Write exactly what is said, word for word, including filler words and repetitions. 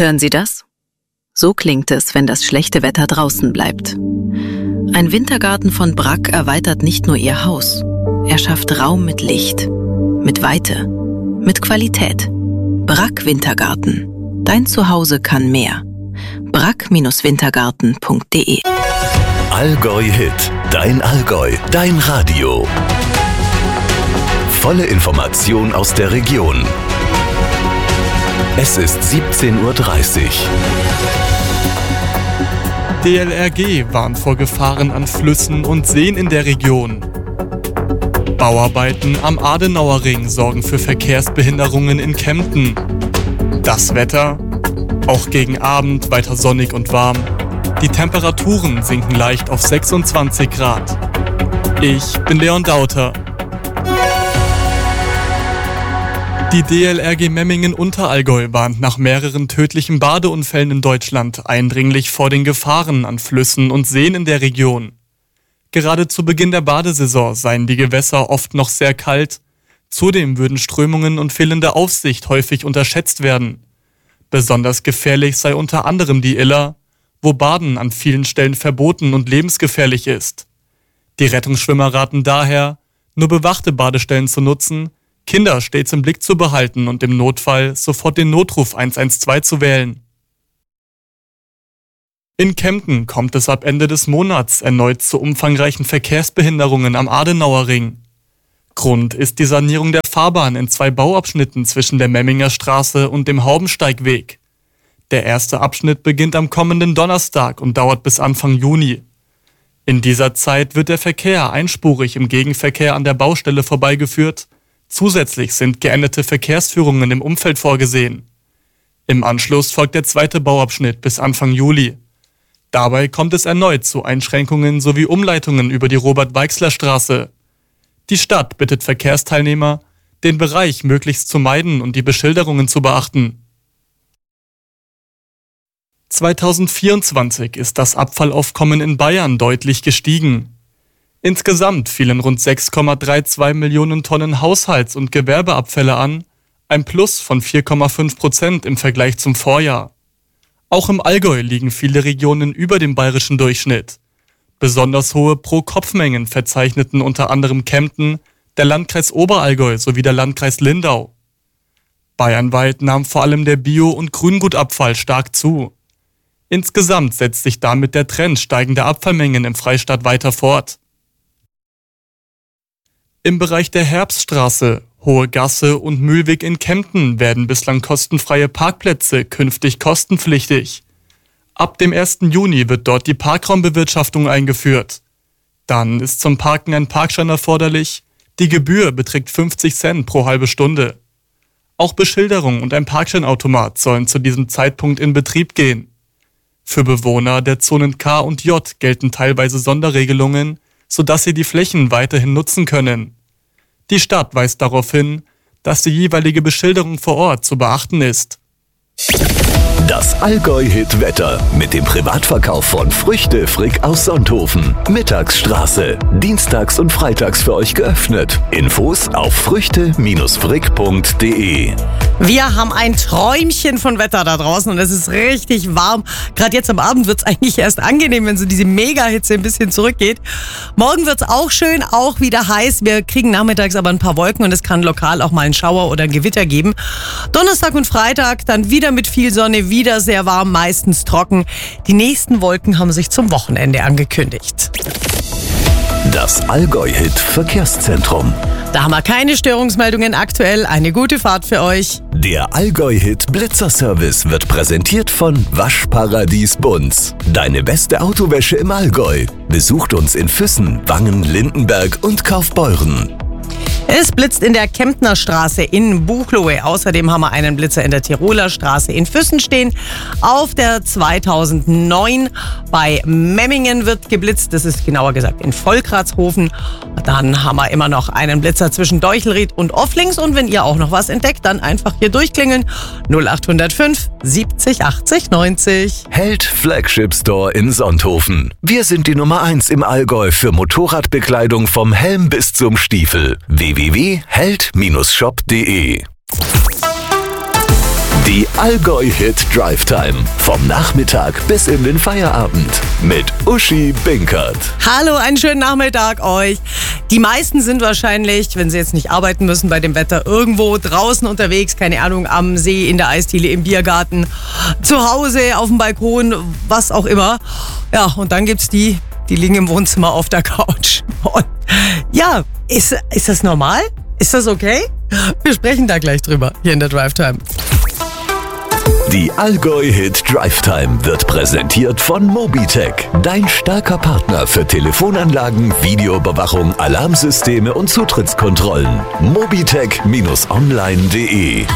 Hören Sie das? So klingt es, wenn das schlechte Wetter draußen bleibt. Ein Wintergarten von Brack erweitert nicht nur Ihr Haus. Er schafft Raum mit Licht, mit Weite, mit Qualität. Brack Wintergarten. Dein Zuhause kann mehr. brack Wintergarten punkt de Allgäu Hit. Dein Allgäu. Dein Radio. Volle Information aus der Region. Es ist siebzehn Uhr dreißig. D L R G warnt vor Gefahren an Flüssen und Seen in der Region. Bauarbeiten am Adenauerring sorgen für Verkehrsbehinderungen in Kempten. Das Wetter? Auch gegen Abend weiter sonnig und warm. Die Temperaturen sinken leicht auf sechsundzwanzig Grad. Ich bin Leon Dauter. Die D L R G Memmingen-Unterallgäu warnt nach mehreren tödlichen Badeunfällen in Deutschland eindringlich vor den Gefahren an Flüssen und Seen in der Region. Gerade zu Beginn der Badesaison seien die Gewässer oft noch sehr kalt. Zudem würden Strömungen und fehlende Aufsicht häufig unterschätzt werden. Besonders gefährlich sei unter anderem die Iller, wo Baden an vielen Stellen verboten und lebensgefährlich ist. Die Rettungsschwimmer raten daher, nur bewachte Badestellen zu nutzen, Kinder stets im Blick zu behalten und im Notfall sofort den Notruf eins eins zwei zu wählen. In Kempten kommt es ab Ende des Monats erneut zu umfangreichen Verkehrsbehinderungen am Adenauerring. Grund ist die Sanierung der Fahrbahn in zwei Bauabschnitten zwischen der Memminger Straße und dem Haubensteigweg. Der erste Abschnitt beginnt am kommenden Donnerstag und dauert bis Anfang Juni. In dieser Zeit wird der Verkehr einspurig im Gegenverkehr an der Baustelle vorbeigeführt. Zusätzlich sind geänderte Verkehrsführungen im Umfeld vorgesehen. Im Anschluss folgt der zweite Bauabschnitt bis Anfang Juli. Dabei kommt es erneut zu Einschränkungen sowie Umleitungen über die Robert-Weixler-Straße. Die Stadt bittet Verkehrsteilnehmer, den Bereich möglichst zu meiden und die Beschilderungen zu beachten. zweitausendvierundzwanzig ist das Abfallaufkommen in Bayern deutlich gestiegen. Insgesamt fielen rund sechs Komma zweiunddreißig Millionen Tonnen Haushalts- und Gewerbeabfälle an, ein Plus von vier Komma fünf Prozent im Vergleich zum Vorjahr. Auch im Allgäu liegen viele Regionen über dem bayerischen Durchschnitt. Besonders hohe Pro-Kopf-Mengen verzeichneten unter anderem Kempten, der Landkreis Oberallgäu sowie der Landkreis Lindau. Bayernweit nahm vor allem der Bio- und Grüngutabfall stark zu. Insgesamt setzt sich damit der Trend steigender Abfallmengen im Freistaat weiter fort. Im Bereich der Herbststraße, Hohe Gasse und Mühlweg in Kempten werden bislang kostenfreie Parkplätze künftig kostenpflichtig. Ab dem ersten Juni wird dort die Parkraumbewirtschaftung eingeführt. Dann ist zum Parken ein Parkschein erforderlich. Die Gebühr beträgt fünfzig Cent pro halbe Stunde. Auch Beschilderung und ein Parkscheinautomat sollen zu diesem Zeitpunkt in Betrieb gehen. Für Bewohner der Zonen K und J gelten teilweise Sonderregelungen, sodass sie die Flächen weiterhin nutzen können. Die Stadt weist darauf hin, dass die jeweilige Beschilderung vor Ort zu beachten ist. Das Allgäu-Hit-Wetter mit dem Privatverkauf von Früchte Frick aus Sonthofen. Mittagsstraße. Dienstags und freitags für euch geöffnet. Infos auf früchte frick punkt de. Wir haben ein Träumchen von Wetter da draußen und es ist richtig warm. Gerade jetzt am Abend wird es eigentlich erst angenehm, wenn so diese Mega-Hitze ein bisschen zurückgeht. Morgen wird es auch schön, auch wieder heiß. Wir kriegen nachmittags aber ein paar Wolken und es kann lokal auch mal einen Schauer oder ein Gewitter geben. Donnerstag und Freitag dann wieder mit viel Sonne, wieder sehr warm, meistens trocken. Die nächsten Wolken haben sich zum Wochenende angekündigt. Das Allgäu-Hit Verkehrszentrum. Da haben wir keine Störungsmeldungen aktuell. Eine gute Fahrt für euch. Der Allgäu-Hit Blitzerservice wird präsentiert von Waschparadies Bunz. Deine beste Autowäsche im Allgäu. Besucht uns in Füssen, Wangen, Lindenberg und Kaufbeuren. Es blitzt in der Kemptner Straße in Buchloe. Außerdem haben wir einen Blitzer in der Tiroler Straße in Füssen stehen. Auf der zweitausendneun bei Memmingen wird geblitzt. Das ist genauer gesagt in Volkratshofen. Dann haben wir immer noch einen Blitzer zwischen Deuchelried und Offlings. Und wenn ihr auch noch was entdeckt, dann einfach hier durchklingeln. null acht null fünf siebzig achtzig neunzig. Held Flagship Store in Sonthofen. Wir sind die Nummer eins im Allgäu für Motorradbekleidung vom Helm bis zum Stiefel. w w w punkt held Bindestrich shop punkt de Die Allgäu Hit Drive Time. Vom Nachmittag bis in den Feierabend. Mit Uschi Binkert. Hallo, einen schönen Nachmittag euch. Die meisten sind wahrscheinlich, wenn sie jetzt nicht arbeiten müssen bei dem Wetter, irgendwo draußen unterwegs, keine Ahnung, am See, in der Eisdiele, im Biergarten, zu Hause, auf dem Balkon, was auch immer. Ja, und dann gibt's die, die liegen im Wohnzimmer auf der Couch. Und ja, ist, ist das normal? Ist das okay? Wir sprechen da gleich drüber, hier in der Drive Time. Die Allgäu Hit Drive Time wird präsentiert von Mobitech, dein starker Partner für Telefonanlagen, Videoüberwachung, Alarmsysteme und Zutrittskontrollen. mobitech Bindestrich online punkt de